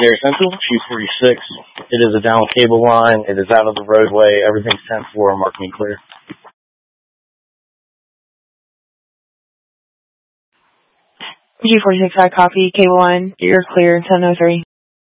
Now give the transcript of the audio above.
Gary Central, 246. It is a down cable line. It is out of the roadway. Everything's 10-4. Mark me clear. G46, I copy. Cable line, you're clear, 1003.